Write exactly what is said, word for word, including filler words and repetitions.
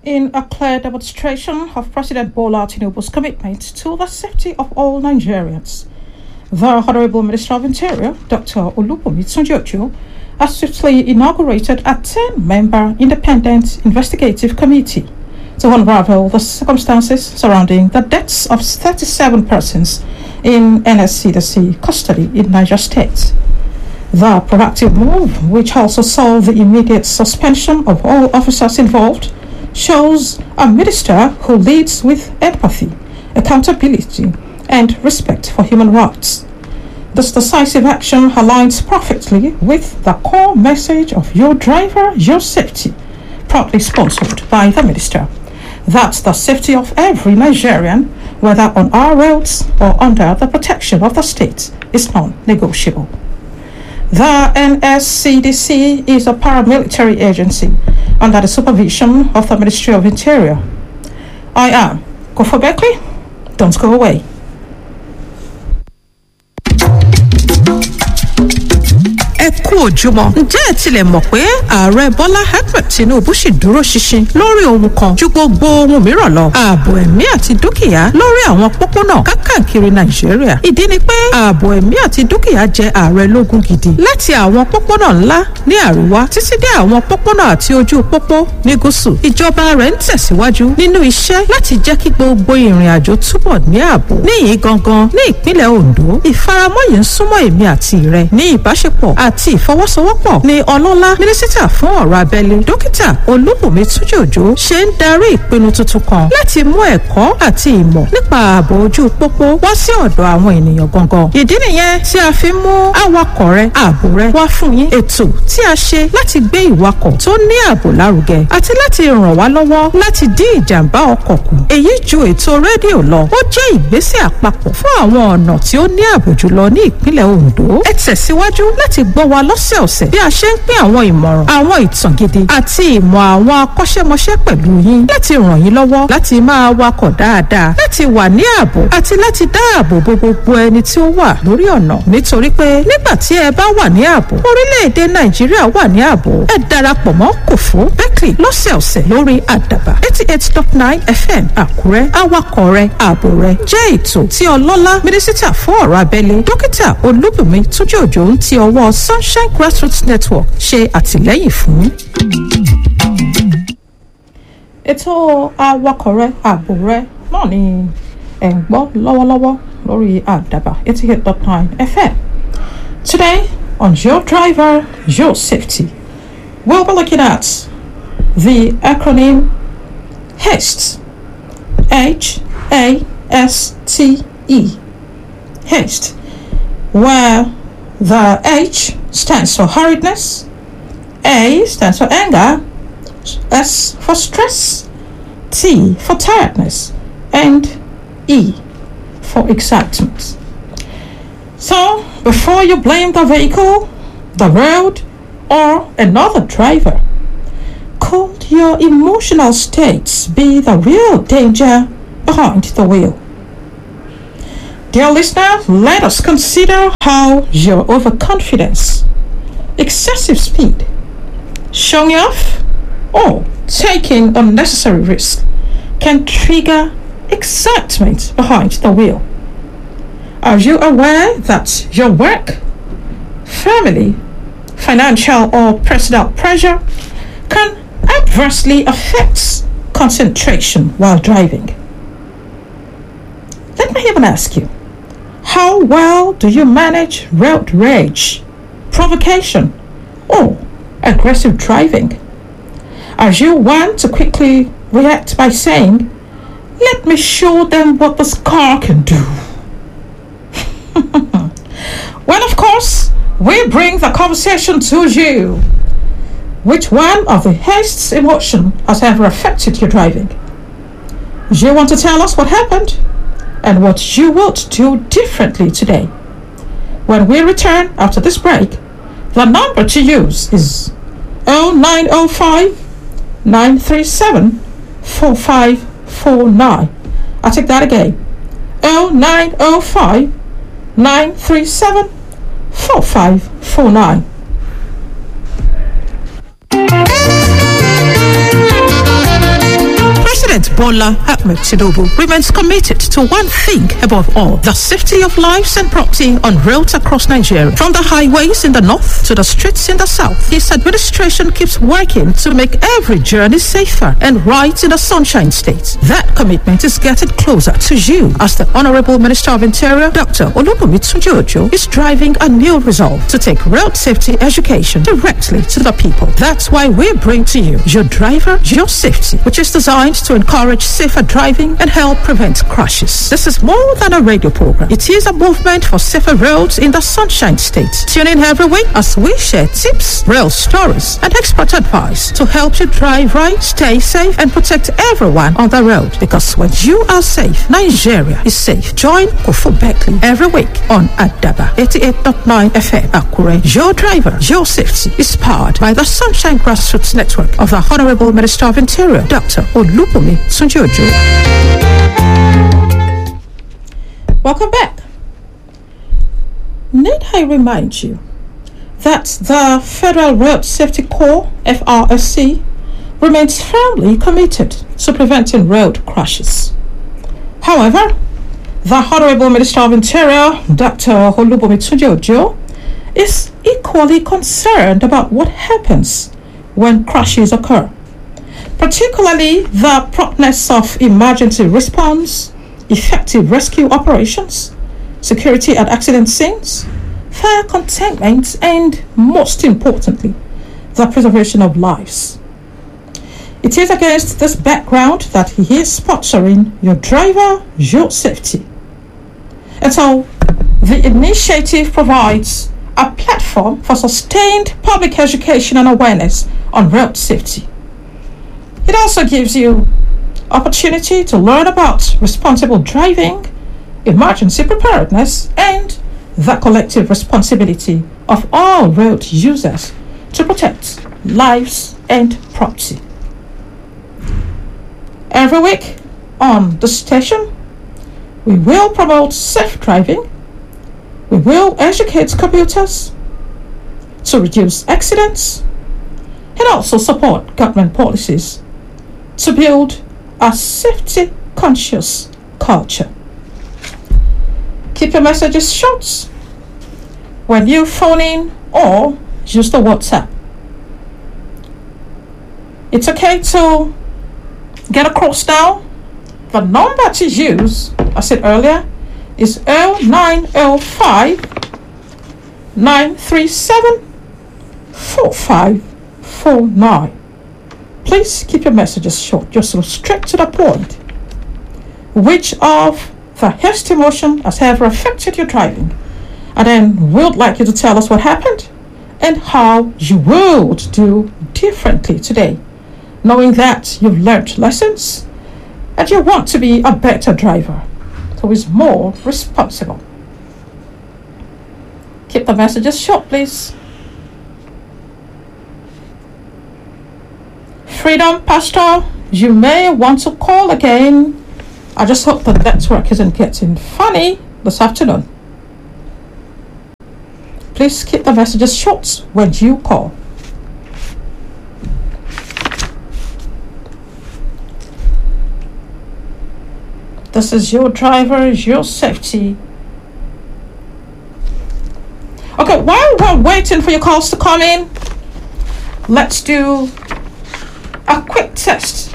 in a clear demonstration of President Bola Tinubu's commitment to the safety of all Nigerians. The Honorable Minister of Interior, Doctor Olubunmi Tunji-Ojo, has swiftly inaugurated a ten-member independent investigative committee to unravel the circumstances surrounding the deaths of thirty-seven persons in N S C D C custody in Niger State. The proactive move, which also saw the immediate suspension of all officers involved, shows a minister who leads with empathy, accountability, and respect for human rights. This decisive action aligns perfectly with the core message of Your Driver, Your Safety, proudly sponsored by the minister. That the safety of every Nigerian, whether on our roads or under the protection of the state, is non-negotiable. The N S C D C is a paramilitary agency under the supervision of the Ministry of Interior. I am Kofo Beckley. Don't go away. Ẹ kú ojúmọ́. Ǹjẹ́ ẹ tilẹ̀ mọ̀ pé ààrẹ Bọ́lá Ahmed Tinubu ṣì dúró ṣinṣin lórí ohun kan ju gbogbo ohun mìíràn lọ, ààbò ẹ̀mí àti dúkìá lórí àwọn pópónà káàkiri Nàìjíríà. Ìdí ni pé ààbò ẹ̀mí àti dúkìá jẹ ààrẹ lógún gidi. Láti àwọn pópónà ńlá ní àríwá títí dé àwọn pópónà àti ojú pópó ní gúúsù, ìjọba rẹ̀ ń tẹ̀síwájú nínú iṣẹ́ láti jẹ́ kí gbogbo ìrìn àjò túbọ̀ ní ààbò. Níyìí gangan ní ìpínlẹ̀ Ondo, ìfaramọ́ yìí ń súnmọ́ èmi àti rẹ̀ ní ìbáṣepọ̀ àti ìfọwọ́sowọ́pọ̀ ni ọlọ́lá mínísítà fún ọ̀rọ̀ abẹ́lé dókítà Olúbùnmi Túnjí-Òjó ṣe ń darí ìpinnu tuntun kan láti mú ẹ̀kọ́ àti ìmọ̀ nípa ààbò ojú pópó wá sí ọ̀dọ̀ àwọn ènìyàn gangan. Ìdí nìyẹn tí a fi mú awakọ̀ rẹ ààbò rẹ wá fún yín, ètò tí a ṣe láti gbé ìwakọ̀ tó ní ààbò lárugẹ àti láti ràn wá lọ́wọ́ láti dín ìjàmbá ọkọ̀ kù. Èyí ju ètò rédíò lọ, ó jẹ́ ìgbésẹ̀ àpapọ̀ fún àwọn ọ̀nà tí ó ní ààbò jùlọ ní ìpínlẹ̀ Ondo. Ẹ tẹ̀síwájú láti gbọ́ wa lọ́sẹ̀ọ̀sẹ̀ bí a ṣe ń pín àwọn ìmọ̀ràn, àwọn ìtàn gidi àti ìmọ̀ àwọn akọ́ṣẹ́mọṣẹ́ pẹ̀lú yín láti ràn yín lọ́wọ́ láti máa wakọ̀ dáadáa, láti wà ní ààbò àti láti dáàbò bo gbogbo ẹni tí ó wà lórí ọ̀nà. Nítorí pé nígbà tí ẹ bá wà ní ààbò, orílẹ̀-èdè Nàìjíríà wà ní ààbò. Ẹ darapọ̀ mọ́ Kòfó Beckley lọ́sẹ̀ọ̀sẹ̀ lórí Àdàbà eighty eight dot nine F M Àkúrẹ́. Awakọ̀ rẹ ààbò rẹ jẹ́ ètò tí ọlọ́lá mínísítà fún ọ̀rọ̀ abẹ́lé dókítà Olúbùnmi Túnjí-Òjó ń ti ọwọ́ Sunshine Grassroots Network ṣe àtìlẹ́yìn fún. Ètò awakọ̀ rẹ ààbò rẹ náà ni ẹ̀ ń gbọ́ lọ́wọ́lọ́wọ́ lórí Àdàbà eighty eight dot nine F M. Today on Your Driver, Your Safety, we'll be looking at the acronym HASTE. H A S T E. HASTE, where the H stands for hurriedness, A stands for anger, S for stress, T for tiredness, and E for excitement. So, before you blame the vehicle, the road, or another driver, could your emotional states be the real danger behind the wheel? Dear listener, let us consider how your overconfidence, excessive speed, showing off, or taking unnecessary risks can trigger excitement behind the wheel. Are you aware that your work, family, financial or personal pressure can adversely affect concentration while driving? Let me even ask you, how well do you manage road rage, provocation, or aggressive driving? Are you one to quickly react by saying, "Let me show them what this car can do"? Well, of course, we bring the conversation to you. Which one of the haste's emotion has ever affected your driving? You want to tell us what happened and what you would do differently today? When we return after this break, the number to use is oh nine oh five, nine three seven, four five four nine. I'll take that again. oh nine oh five, nine three seven, four five four nine. Bola Ahmed Tinubu remains committed to one thing above all: the safety of lives and property on roads across Nigeria. From the highways in the north to the streets in the south, his administration keeps working to make every journey safer and right in the Sunshine State. That commitment is getting closer to you as the Honorable Minister of Interior, Doctor Olubunmi Tunji-Ojo, is driving a new resolve to take road safety education directly to the people. That's why we bring to you Your Driver, Your Safety, which is designed to encourage safer driving and help prevent crashes. This is more than a radio program. It is a movement for safer roads in the Sunshine State. Tune in every week as we share tips, real stories, and expert advice to help you drive right, stay safe, and protect everyone on the road. Because when you are safe, Nigeria is safe. Join Kofu Beckley every week on Adaba eighty-eight point nine F M Akure. Your Driver, Your Safety is powered by the Sunshine Grassroots Network of the Honorable Minister of Interior, Doctor Olubunmi Tunji-Ojo. Welcome back. Need I remind you that the Federal Road Safety Corps, F R S C, remains firmly committed to preventing road crashes. However, the Honorable Minister of Interior, Doctor Olubunmi Tunji-Ojo, is equally concerned about what happens when crashes occur, particularly the promptness of emergency response, effective rescue operations, security at accident scenes, fire containment, and most importantly, the preservation of lives. It is against this background that he is sponsoring Your Driver, Your Safety. And so the initiative provides a platform for sustained public education and awareness on road safety. It also gives you opportunity to learn about responsible driving, emergency preparedness, and the collective responsibility of all road users to protect lives and property. Every week on the station, we will promote safe driving. We will educate commuters to reduce accidents and also support government policies to build a safety-conscious culture. Keep your messages short when you phone in or use the WhatsApp. It's okay to get across now. The number to use, I said earlier, is zero nine zero five, nine three seven, four five four nine. Please keep your messages short, just go straight to the point. Which of the hasty motion has ever affected your driving? And then we'd like you to tell us what happened and how you would do differently today, knowing that you've learned lessons and you want to be a better driver who is more responsible. Keep the messages short, please. Freedom Pastor, you may want to call again. I just hope the network isn't getting funny this afternoon. Please keep the messages short when you call. This is Your Driver, Your Safety. Okay, while we're waiting for your calls to come in, let's do a quick test